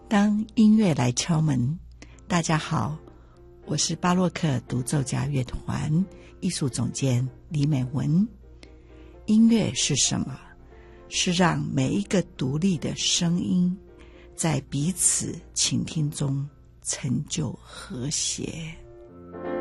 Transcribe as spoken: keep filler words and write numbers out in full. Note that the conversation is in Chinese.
当音乐来敲门。大家好，我是巴洛克独奏家乐团艺术总监李美文。音乐是什么？是让每一个独立的声音在彼此倾听中成就和谐。